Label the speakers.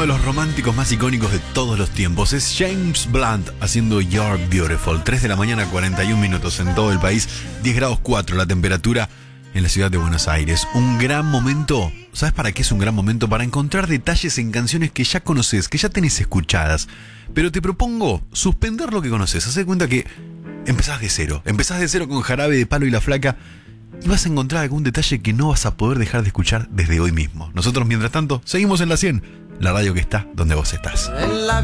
Speaker 1: de los románticos más icónicos de todos los tiempos. Es James Blunt haciendo You're Beautiful. 3 de la mañana, 41 minutos en todo el país. 10 grados 4 la temperatura en la ciudad de Buenos Aires. Un gran momento. ¿Sabes para qué es un gran momento? Para encontrar detalles en canciones que ya conoces, que ya tenés escuchadas. Pero te propongo suspender lo que conoces. Haz de cuenta que empezás de cero. Empezás de cero con Jarabe de Palo y La Flaca. Y vas a encontrar algún detalle que no vas a poder dejar de escuchar desde hoy mismo. Nosotros, mientras tanto, seguimos en la 100, la radio que está donde vos estás.